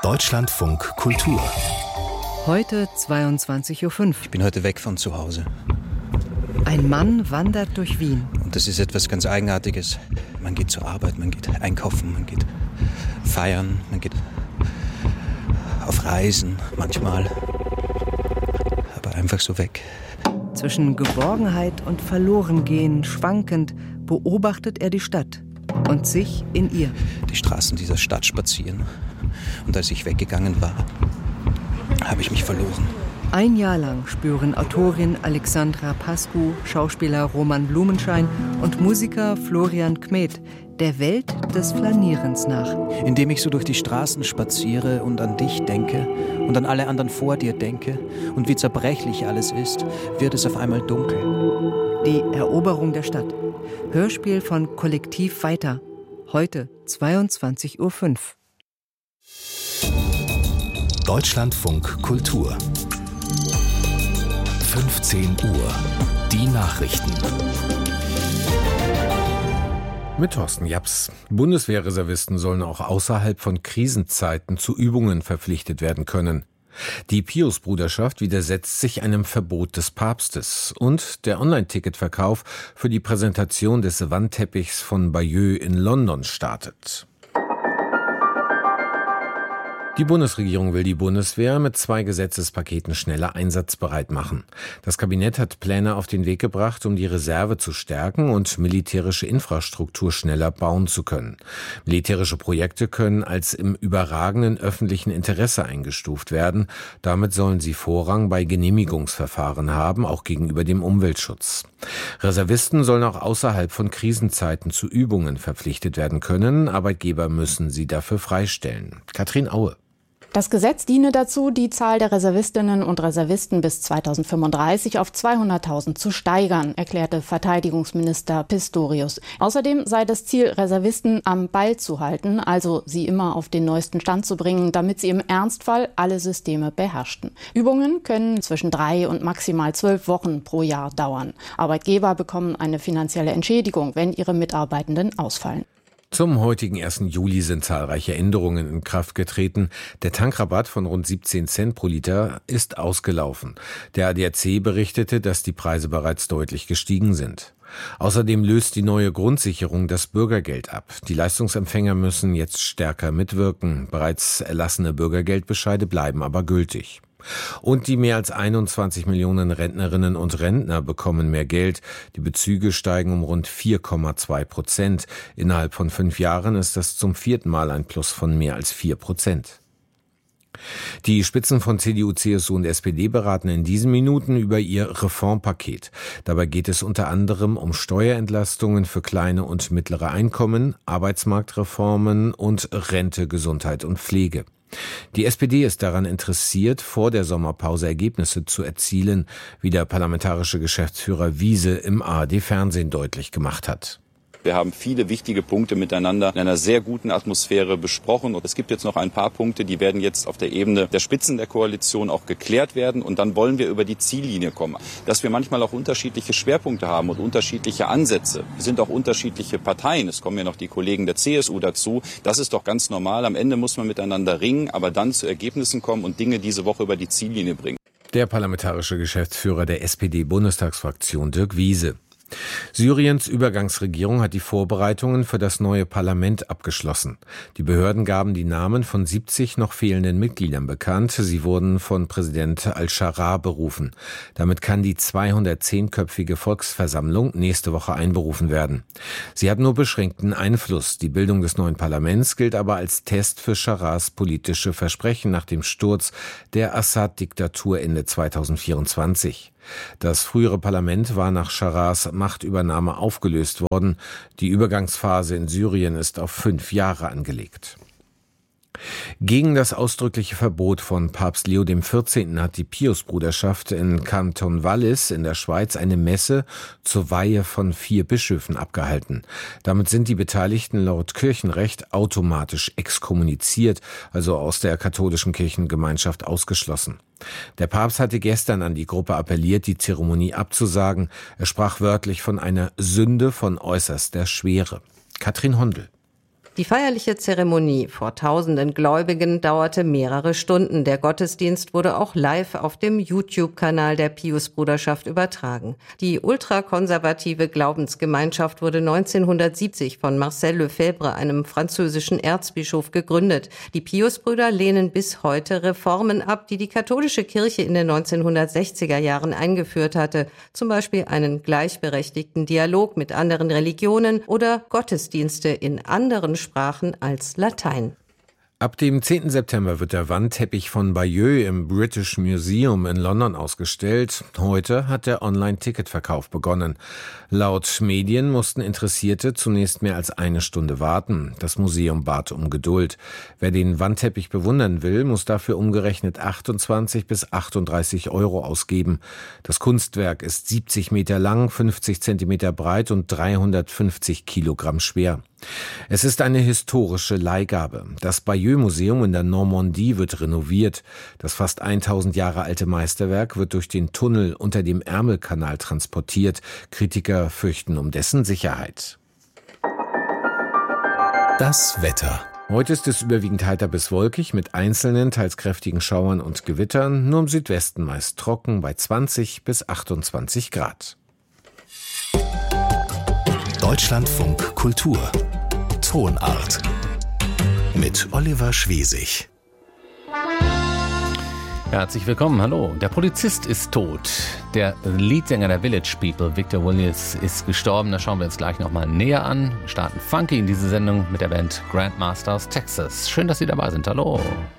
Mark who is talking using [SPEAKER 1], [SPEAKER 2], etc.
[SPEAKER 1] Deutschlandfunk Kultur.
[SPEAKER 2] Heute 22.05 Uhr.
[SPEAKER 3] Ich bin heute weg von zu Hause.
[SPEAKER 2] Ein Mann wandert durch Wien.
[SPEAKER 3] Und das ist etwas ganz Eigenartiges. Man geht zur Arbeit, man geht einkaufen, man geht feiern, man geht auf Reisen manchmal. Aber einfach so weg.
[SPEAKER 2] Zwischen Geborgenheit und Verlorengehen schwankend beobachtet er die Stadt und sich in ihr.
[SPEAKER 3] Die Straßen dieser Stadt spazieren. Und als ich weggegangen war, habe ich mich verloren.
[SPEAKER 2] Ein Jahr lang spüren Autorin Alexandra Pascu, Schauspieler Roman Blumenschein und Musiker Florian Kmet der Welt des Flanierens nach.
[SPEAKER 3] Indem ich so durch die Straßen spaziere und an dich denke und an alle anderen vor dir denke und wie zerbrechlich alles ist, wird es auf einmal dunkel.
[SPEAKER 2] Die Eroberung der Stadt. Hörspiel von Kollektiv Weiter. Heute 22.05 Uhr.
[SPEAKER 1] Deutschlandfunk Kultur. 15 Uhr. Die Nachrichten.
[SPEAKER 4] Mit Thorsten Japs. Bundeswehrreservisten sollen auch außerhalb von Krisenzeiten zu Übungen verpflichtet werden können. Die Pius-Bruderschaft widersetzt sich einem Verbot des Papstes. Und der Online-Ticketverkauf für die Präsentation des Wandteppichs von Bayeux in London startet. Die Bundesregierung will die Bundeswehr mit 2 Gesetzespaketen schneller einsatzbereit machen. Das Kabinett hat Pläne auf den Weg gebracht, um die Reserve zu stärken und militärische Infrastruktur schneller bauen zu können. Militärische Projekte können als im überragenden öffentlichen Interesse eingestuft werden. Damit sollen sie Vorrang bei Genehmigungsverfahren haben, auch gegenüber dem Umweltschutz. Reservisten sollen auch außerhalb von Krisenzeiten zu Übungen verpflichtet werden können. Arbeitgeber müssen sie dafür freistellen. Katrin Aue.
[SPEAKER 5] Das Gesetz diene dazu, die Zahl der Reservistinnen und Reservisten bis 2035 auf 200.000 zu steigern, erklärte Verteidigungsminister Pistorius. Außerdem sei das Ziel, Reservisten am Ball zu halten, also sie immer auf den neuesten Stand zu bringen, damit sie im Ernstfall alle Systeme beherrschten. Übungen können zwischen 3 und maximal 12 Wochen pro Jahr dauern. Arbeitgeber bekommen eine finanzielle Entschädigung, wenn ihre Mitarbeitenden ausfallen.
[SPEAKER 4] Zum heutigen 1. Juli sind zahlreiche Änderungen in Kraft getreten. Der Tankrabatt von rund 17 Cent pro Liter ist ausgelaufen. Der ADAC berichtete, dass die Preise bereits deutlich gestiegen sind. Außerdem löst die neue Grundsicherung das Bürgergeld ab. Die Leistungsempfänger müssen jetzt stärker mitwirken. Bereits erlassene Bürgergeldbescheide bleiben aber gültig. Und die mehr als 21 Millionen Rentnerinnen und Rentner bekommen mehr Geld. Die Bezüge steigen um rund 4,2%. Innerhalb von 5 Jahren ist das zum 4. Mal ein Plus von mehr als 4%. Die Spitzen von CDU, CSU und SPD beraten in diesen Minuten über ihr Reformpaket. Dabei geht es unter anderem um Steuerentlastungen für kleine und mittlere Einkommen, Arbeitsmarktreformen und Rente, Gesundheit und Pflege. Die SPD ist daran interessiert, vor der Sommerpause Ergebnisse zu erzielen, wie der parlamentarische Geschäftsführer Wiese im ARD-Fernsehen deutlich gemacht hat.
[SPEAKER 6] Wir haben viele wichtige Punkte miteinander in einer sehr guten Atmosphäre besprochen. Und es gibt jetzt noch ein paar Punkte, die werden jetzt auf der Ebene der Spitzen der Koalition auch geklärt werden. Und dann wollen wir über die Ziellinie kommen. Dass wir manchmal auch unterschiedliche Schwerpunkte haben und unterschiedliche Ansätze. Wir sind auch unterschiedliche Parteien. Es kommen ja noch die Kollegen der CSU dazu. Das ist doch ganz normal. Am Ende muss man miteinander ringen, aber dann zu Ergebnissen kommen und Dinge diese Woche über die Ziellinie bringen.
[SPEAKER 4] Der parlamentarische Geschäftsführer der SPD-Bundestagsfraktion Dirk Wiese. Syriens Übergangsregierung hat die Vorbereitungen für das neue Parlament abgeschlossen. Die Behörden gaben die Namen von 70 noch fehlenden Mitgliedern bekannt. Sie wurden von Präsident al-Sharaa berufen. Damit kann die 210-köpfige Volksversammlung nächste Woche einberufen werden. Sie hat nur beschränkten Einfluss. Die Bildung des neuen Parlaments gilt aber als Test für Sharaas politische Versprechen nach dem Sturz der Assad-Diktatur Ende 2024. Das frühere Parlament war nach Sharaas Machtübernahme aufgelöst worden. Die Übergangsphase in Syrien ist auf 5 Jahre angelegt. Gegen das ausdrückliche Verbot von Papst Leo XIV. Hat die Pius-Bruderschaft in Kanton Wallis in der Schweiz eine Messe zur Weihe von 4 Bischöfen abgehalten. Damit sind die Beteiligten laut Kirchenrecht automatisch exkommuniziert, also aus der katholischen Kirchengemeinschaft ausgeschlossen. Der Papst hatte gestern an die Gruppe appelliert, die Zeremonie abzusagen. Er sprach wörtlich von einer Sünde von äußerster Schwere. Katrin Hondel.
[SPEAKER 7] Die feierliche Zeremonie vor tausenden Gläubigen dauerte mehrere Stunden. Der Gottesdienst wurde auch live auf dem YouTube-Kanal der Piusbruderschaft übertragen. Die ultrakonservative Glaubensgemeinschaft wurde 1970 von Marcel Lefebvre, einem französischen Erzbischof, gegründet. Die Piusbrüder lehnen bis heute Reformen ab, die die katholische Kirche in den 1960er Jahren eingeführt hatte. Zum Beispiel einen gleichberechtigten Dialog mit anderen Religionen oder Gottesdienste in anderen Sprachen als Latein.
[SPEAKER 4] Ab dem 10. September wird der Wandteppich von Bayeux im British Museum in London ausgestellt. Heute hat der Online-Ticketverkauf begonnen. Laut Medien mussten Interessierte zunächst mehr als eine Stunde warten. Das Museum bat um Geduld. Wer den Wandteppich bewundern will, muss dafür umgerechnet 28 bis 38 € ausgeben. Das Kunstwerk ist 70 Meter lang, 50 Zentimeter breit und 350 Kilogramm schwer. Es ist eine historische Leihgabe. Das Bayeux-Museum in der Normandie wird renoviert. Das fast 1000 Jahre alte Meisterwerk wird durch den Tunnel unter dem Ärmelkanal transportiert. Kritiker fürchten um dessen Sicherheit.
[SPEAKER 1] Das Wetter.
[SPEAKER 4] Heute ist es überwiegend heiter bis wolkig mit einzelnen, teils kräftigen Schauern und Gewittern. Nur im Südwesten meist trocken bei 20 bis 28 Grad.
[SPEAKER 1] Deutschlandfunk Kultur. Tonart. Mit Oliver Schwesig.
[SPEAKER 8] Herzlich willkommen, hallo. Der Polizist ist tot. Der Leadsänger der Village People, Victor Williams, ist gestorben. Das schauen wir uns gleich nochmal näher an. Wir starten funky in diese Sendung mit der Band Grandmaster aus Texas. Schön, dass Sie dabei sind. Hallo.